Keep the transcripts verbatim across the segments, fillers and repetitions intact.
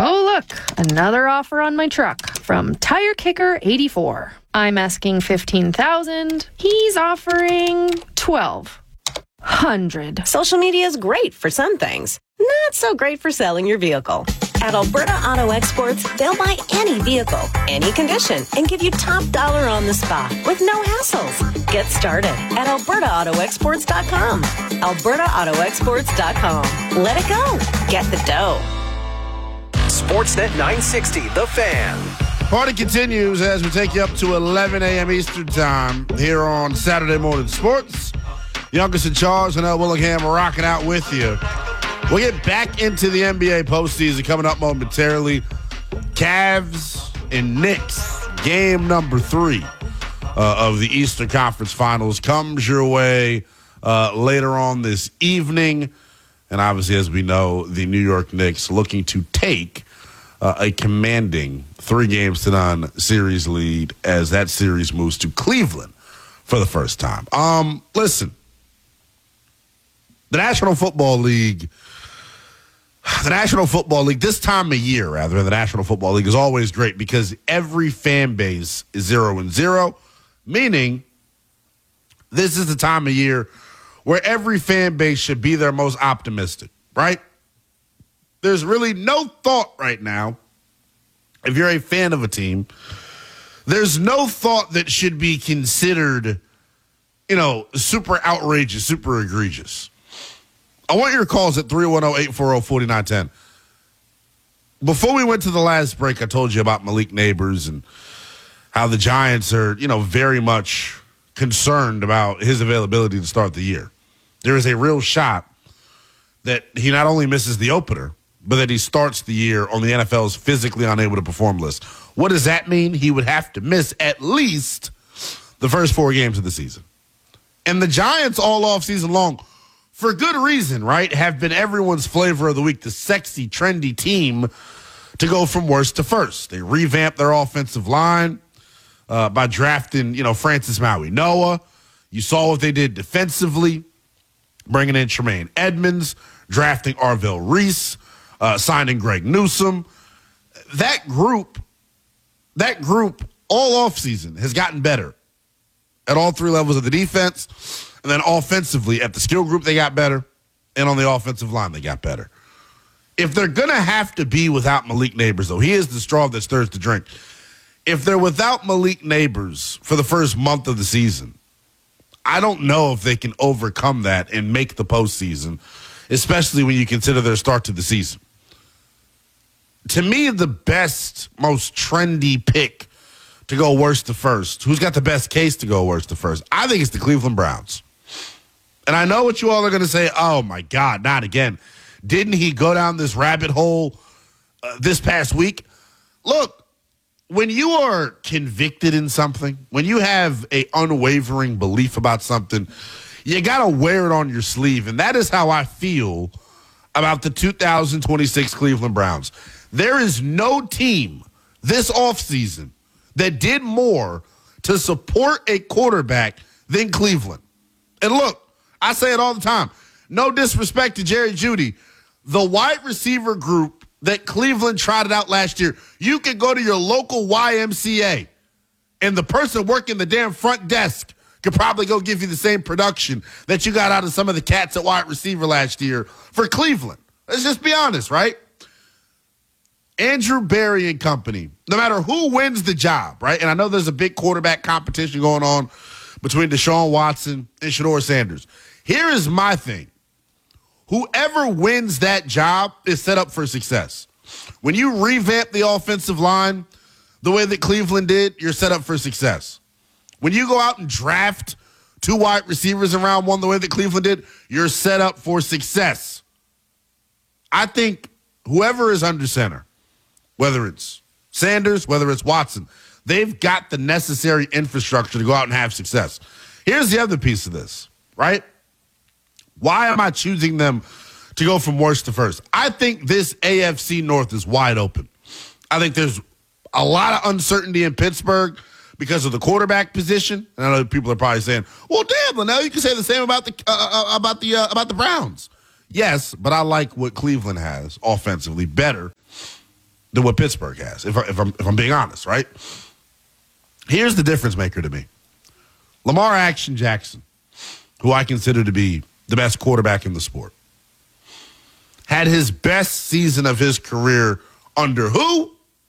Oh, look, another offer on my truck from Tire Kicker eighty-four. I'm asking fifteen thousand dollars. He's offering twelve hundred. Social media is great for some things, not so great for selling your vehicle. At Alberta Auto Exports, they'll buy any vehicle, any condition, and give you top dollar on the spot with no hassles. Get started at alberta auto exports dot com. alberta auto exports dot com. Let it go. Get the dough. Sportsnet nine sixty, The Fan. Party continues as we take you up to eleven a.m. Eastern Time here on Saturday Morning Sports. Youngest in charge and El Willingham are rocking out with you. We'll get back into the N B A postseason coming up momentarily. Cavs and Knicks, game number three uh, of the Eastern Conference Finals comes your way uh, later on this evening. And obviously, as we know, the New York Knicks looking to take uh, a commanding three games to none series lead as that series moves to Cleveland for the first time. Um, listen, the National Football League, the National Football League, this time of year, rather, the National Football League is always great because every fan base is zero and zero, meaning this is the time of year where every fan base should be their most optimistic, right? There's really no thought right now, if you're a fan of a team, there's no thought that should be considered, you know, super outrageous, super egregious. I want your calls at three one zero, eight four zero, four nine one zero. Before we went to the last break, I told you about Malik Neighbors and how the Giants are, you know, very much concerned about his availability to start the year. There is a real shot that he not only misses the opener, but that he starts the year on the N F L's physically unable to perform list. What does that mean? He would have to miss at least the first four games of the season. And the Giants all off season long, for good reason, right, have been everyone's flavor of the week, the sexy, trendy team to go from worst to first. They revamped their offensive line uh, by drafting, you know, Francis Maui Noah. You saw what they did defensively, bringing in Tremaine Edmonds, drafting Arvell Reese, uh, signing Greg Newsome. That group, that group all offseason has gotten better at all three levels of the defense. And then offensively, at the skill group, they got better. And on the offensive line, they got better. If they're going to have to be without Malik Neighbors, though, he is the straw that stirs the drink. If they're without Malik Neighbors for the first month of the season, I don't know if they can overcome that and make the postseason, especially when you consider their start to the season. To me, the best, most trendy pick to go worst to first, who's got the best case to go worst to first, I think it's the Cleveland Browns. And I know what you all are going to say, oh, my God, not again. Didn't he go down this rabbit hole uh, this past week? Look, when you are convicted in something, when you have a unwavering belief about something, you got to wear it on your sleeve. And that is how I feel about the two thousand twenty-six Cleveland Browns. There is no team this offseason that did more to support a quarterback than Cleveland. And look, I say it all the time. No disrespect to Jerry Jeudy. The wide receiver group that Cleveland trotted out last year, you could go to your local Y M C A, and the person working the damn front desk could probably go give you the same production that you got out of some of the cats at wide receiver last year for Cleveland. Let's just be honest, right? Andrew Berry and company, no matter who wins the job, right? And I know there's a big quarterback competition going on between Deshaun Watson and Shedeur Sanders. Here is my thing. Whoever wins that job is set up for success. When you revamp the offensive line the way that Cleveland did, you're set up for success. When you go out and draft two wide receivers in round one the way that Cleveland did, you're set up for success. I think whoever is under center, whether it's Sanders, whether it's Watson, they've got the necessary infrastructure to go out and have success. Here's the other piece of this, right? Why am I choosing them to go from worst to first? I think this A F C North is wide open. I think there's a lot of uncertainty in Pittsburgh because of the quarterback position. And I know people are probably saying, well, damn, Linnell, you can say the same about the uh, about the uh, about the Browns. Yes, but I like what Cleveland has offensively better than what Pittsburgh has, if, I, if, I'm, if I'm being honest, right? Here's the difference maker to me. Lamar Action Jackson, who I consider to be the best quarterback in the sport, had his best season of his career under who?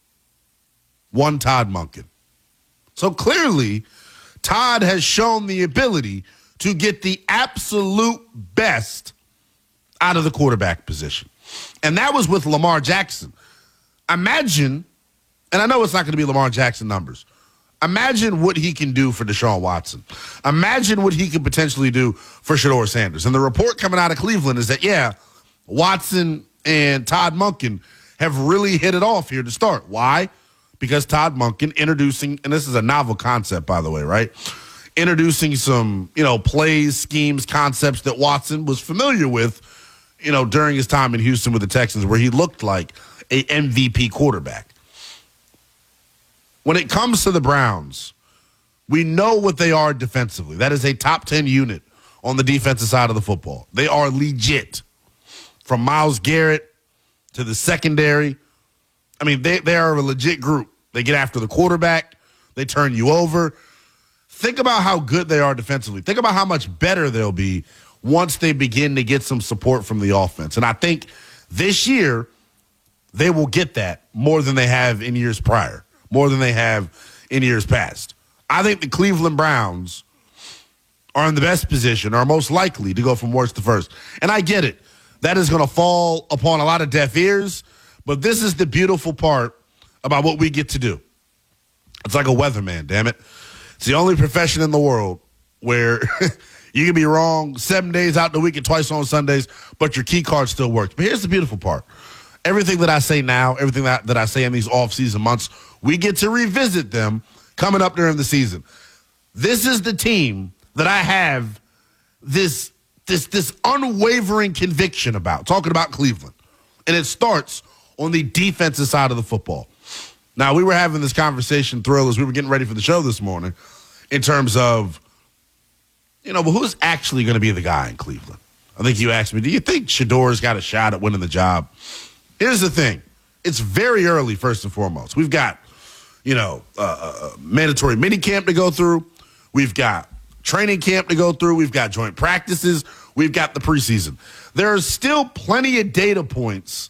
One Todd Monken. So clearly, Todd has shown the ability to get the absolute best out of the quarterback position. And that was with Lamar Jackson. Imagine, and I know it's not going to be Lamar Jackson numbers, imagine what he can do for Deshaun Watson. Imagine what he could potentially do for Shedeur Sanders. And the report coming out of Cleveland is that, yeah, Watson and Todd Monken have really hit it off here to start. Why? Because Todd Monken introducing, and this is a novel concept, by the way, right? Introducing some, you know, plays, schemes, concepts that Watson was familiar with, you know, during his time in Houston with the Texans, where he looked like a M V P quarterback. When it comes to the Browns, we know what they are defensively. That is a top ten unit on the defensive side of the football. They are legit. From Myles Garrett to the secondary. I mean, they, they are a legit group. They get after the quarterback. They turn you over. Think about how good they are defensively. Think about how much better they'll be once they begin to get some support from the offense. And I think this year they will get that more than they have in years prior, more than they have in years past. I think the Cleveland Browns are in the best position, are most likely to go from worst to first. And I get it. That is going to fall upon a lot of deaf ears, but this is the beautiful part about what we get to do. It's like a weatherman, damn it. It's the only profession in the world where you can be wrong seven days out the week and twice on Sundays, but your key card still works. But here's the beautiful part. Everything that I say now, everything that, that I say in these off-season months, we get to revisit them coming up during the season. This is the team that I have this This this unwavering conviction about, talking about Cleveland. And it starts on the defensive side of the football. Now, we were having this conversation, Thrill, as we were getting ready for the show this morning, in terms of, you know, but who's actually going to be the guy in Cleveland? I think you asked me, do you think Shedeur's got a shot at winning the job? Here's the thing. It's very early, first and foremost. We've got, you know, uh, a mandatory minicamp to go through. We've got training camp to go through. We've got joint practices. We've got the preseason. There are still plenty of data points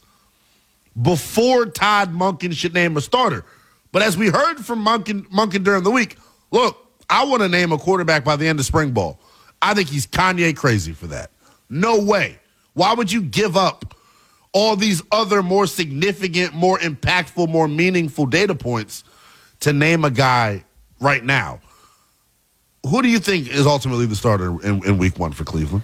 before Todd Monken should name a starter. But as we heard from Monken, Monken during the week, look, I want to name a quarterback by the end of spring ball. I think he's Kanye crazy for that. No way. Why would you give up all these other more significant, more impactful, more meaningful data points to name a guy right now? Who do you think is ultimately the starter in, in week one for Cleveland?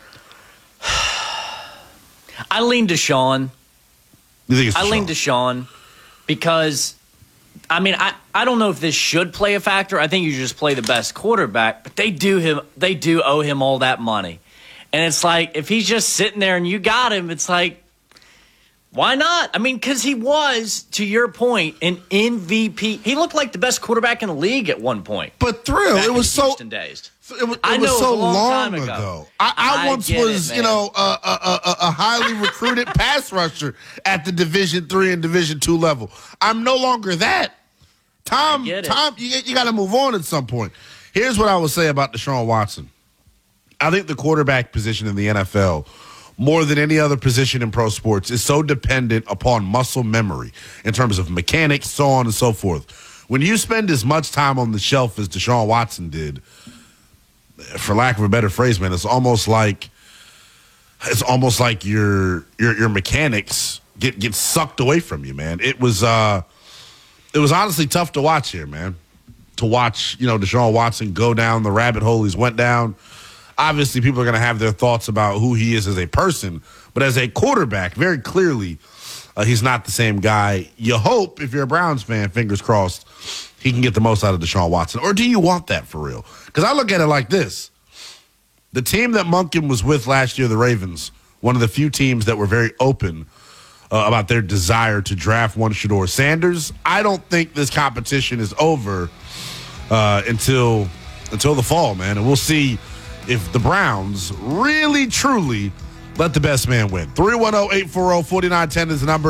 I lean Deshaun. You think it's I Deshaun? lean Deshaun because, I mean, I, I don't know if this should play a factor. I think you just play the best quarterback, but they do him they do owe him all that money. And it's like, if he's just sitting there and you got him, it's like, why not? I mean, because he was, to your point, an M V P. He looked like the best quarterback in the league at one point. But Thrill, it was so Houston days. It was, it I know was so it was a long, long time ago. ago. I, I, I once get was, it, you man. know, a, a, a, a highly recruited pass rusher at the Division three and Division two level. I'm no longer that. Tom, I get it. Tom, you, you got to move on at some point. Here's what I would say about Deshaun Watson. I think the quarterback position in the N F L, more than any other position in pro sports, is so dependent upon muscle memory in terms of mechanics, so on and so forth. When you spend as much time on the shelf as Deshaun Watson did, for lack of a better phrase, man, it's almost like it's almost like your your your mechanics get get sucked away from you, man. It was uh, it was honestly tough to watch here, man. To watch, you know, Deshaun Watson go down the rabbit hole he's went down. Obviously, people are going to have their thoughts about who he is as a person, but as a quarterback, very clearly, uh, he's not the same guy. You hope, if you're a Browns fan, fingers crossed, he can get the most out of Deshaun Watson. Or do you want that for real? Because I look at it like this. The team that Monken was with last year, the Ravens, one of the few teams that were very open uh, about their desire to draft one Shedeur Sanders. I don't think this competition is over uh, until until the fall, man. And we'll see if the Browns really, truly let the best man win. three one zero, eight four zero, four nine one zero is the number.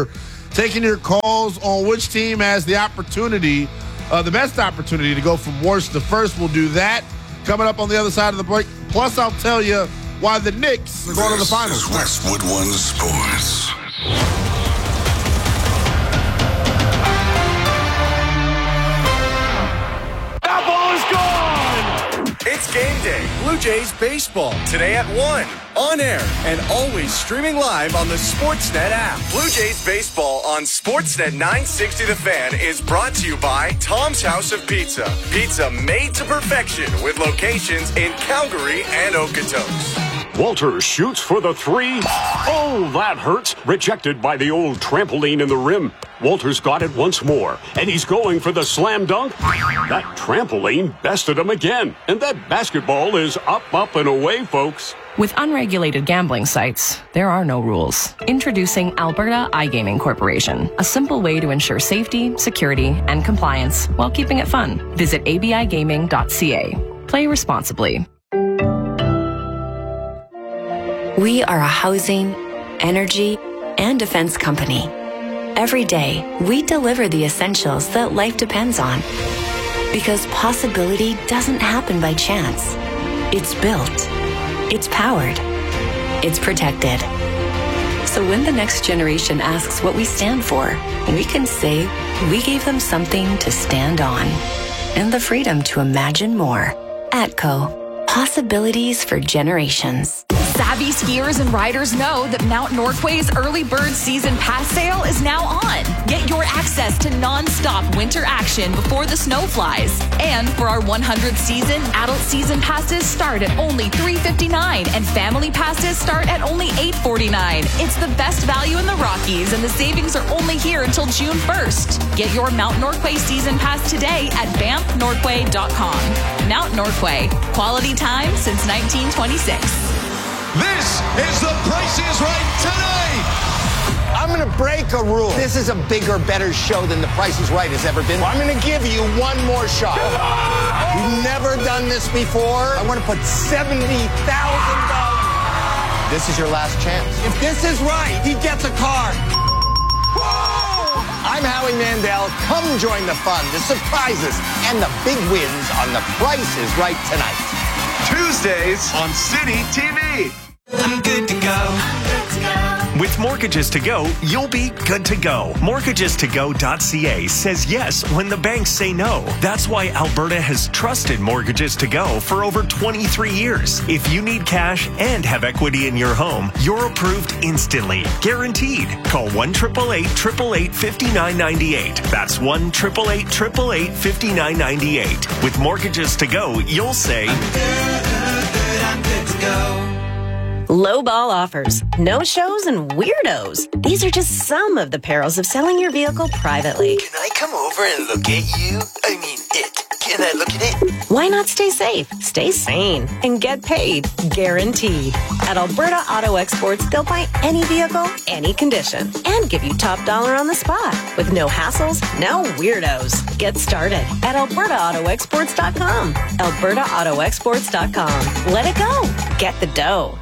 taking your calls on which team has the opportunity, uh, the best opportunity to go from worst to first. We'll do that coming up on the other side of the break. Plus, I'll tell you why the Knicks are going this to the finals. Is Westwood One Sports. That ball is gone! It's game day. Blue Jays baseball. Today at one. On air and always streaming live on the Sportsnet app. Blue Jays baseball on Sportsnet nine sixty The Fan is brought to you by Tom's House of Pizza. Pizza made to perfection with locations in Calgary and Okotoks. Walters shoots for the three. Oh, that hurts. Rejected by the old trampoline in the rim. Walters got it once more, and he's going for the slam dunk. That trampoline bested him again, and that basketball is up, up, and away, folks. With unregulated gambling sites, there are no rules. Introducing Alberta iGaming Corporation, a simple way to ensure safety, security, and compliance while keeping it fun. Visit a b i gaming dot c a. Play responsibly. We are a housing, energy, and defense company. Every day, we deliver the essentials that life depends on. Because possibility doesn't happen by chance. It's built. It's powered. It's protected. So when the next generation asks what we stand for, we can say we gave them something to stand on. And the freedom to imagine more. ATCO. Possibilities for generations. Savvy skiers and riders know that Mount Norquay's early bird season pass sale is now on. Get your access to non-stop winter action before the snow flies. And for our one hundredth season, adult season passes start at only three dollars and fifty-nine cents and family passes start at only eight dollars and forty-nine cents. It's the best value in the Rockies, and the savings are only here until June first. Get your Mount Norquay season pass today at banff norquay dot com. Mount Norquay, quality time since nineteen twenty-six. This is The Price is Right tonight. I'm going to break a rule. This is a bigger, better show than The Price is Right has ever been. I'm going to give you one more shot. You've never done this before. I want to put seventy thousand dollars. This is your last chance. If this is right, he gets a car. Whoa! I'm Howie Mandel. Come join the fun, the surprises, and the big wins on The Price is Right tonight. Tuesdays on City T V. I'm good to go. I'm good to go. With Mortgages to Go, you'll be good to go. mortgages to go dot c a says yes when the banks say no. That's why Alberta has trusted Mortgages to Go for over twenty-three years. If you need cash and have equity in your home, you're approved instantly. Guaranteed. Call one eight eight eight, eight eight eight, five nine nine eight. That's one eight eight eight, eight eight eight, five nine nine eight. With Mortgages to Go, you'll say, I'm good, good, good, I'm good to go. Low ball offers, no shows, and weirdos. These are just some of the perils of selling your vehicle privately. Can I come over and look at you? I mean, it. Can I look at it? Why not stay safe, stay sane, and get paid? Guaranteed. At Alberta Auto Exports, they'll buy any vehicle, any condition, and give you top dollar on the spot. With no hassles, no weirdos. Get started at alberta auto exports dot com. alberta auto exports dot com. Let it go. Get the dough.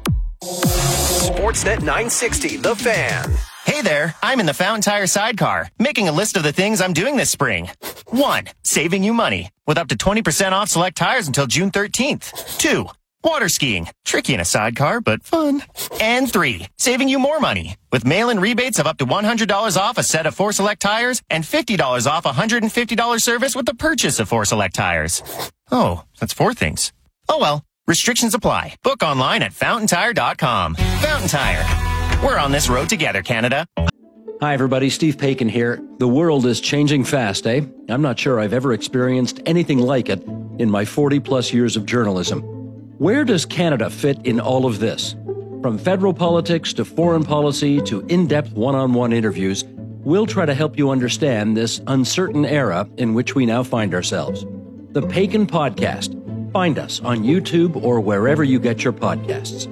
Sportsnet nine sixty, The Fan. Hey there, I'm in the Fountain Tire sidecar, making a list of the things I'm doing this spring. One, saving you money, with up to twenty percent off select tires until June thirteenth. Two, water skiing, tricky in a sidecar, but fun. And three, saving you more money, with mail-in rebates of up to one hundred dollars off a set of four select tires and fifty dollars off a one hundred fifty dollars service with the purchase of four select tires. Oh, that's four things. Oh well. Restrictions apply. Book online at fountain tire dot com. Fountain Tire. We're on this road together, Canada. Hi, everybody. Steve Paikin here. The world is changing fast, eh? I'm not sure I've ever experienced anything like it in my forty-plus years of journalism. Where does Canada fit in all of this? From federal politics to foreign policy to in-depth one-on-one interviews, we'll try to help you understand this uncertain era in which we now find ourselves. The Paikin Podcast. Find us on YouTube or wherever you get your podcasts.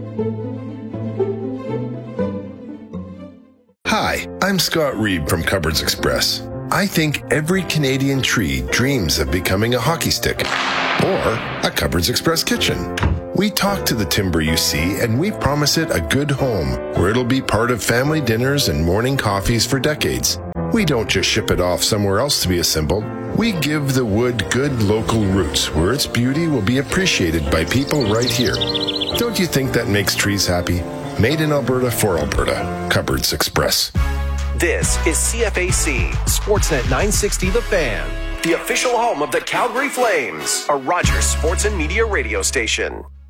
Hi, I'm Scott Reed from Cupboards Express. I think every Canadian tree dreams of becoming a hockey stick or a Cupboards Express kitchen. We talk to the timber you see, and we promise it a good home where it'll be part of family dinners and morning coffees for decades. We don't just ship it off somewhere else to be assembled. We give the wood good local roots where its beauty will be appreciated by people right here. Don't you think that makes trees happy? Made in Alberta for Alberta. Cupboards Express. This is C F A C, Sportsnet nine sixty The Fan, the official home of the Calgary Flames, a Rogers Sports and Media radio station.